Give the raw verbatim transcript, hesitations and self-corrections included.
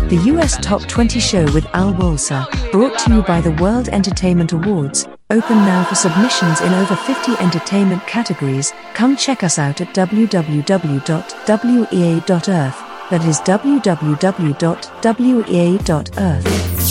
The U S Top twenty show with Al Walser, brought to you by the World Entertainment Awards, open now for submissions in over fifty entertainment categories. Come check us out at w w w dot w e a dot earth, that is w w w dot w e a dot earth.